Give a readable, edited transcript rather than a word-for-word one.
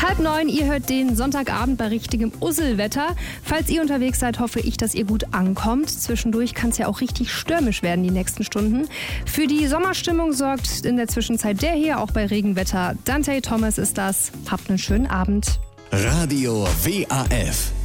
8:30, ihr hört den Sonntagabend bei richtigem Usselwetter. Falls ihr unterwegs seid, hoffe ich, dass ihr gut ankommt. Zwischendurch kann es ja auch richtig stürmisch werden die nächsten Stunden. Für die Sommerstimmung sorgt in der Zwischenzeit der hier, auch bei Regenwetter. Dante Thomas ist das. Habt einen schönen Abend. Radio WAF.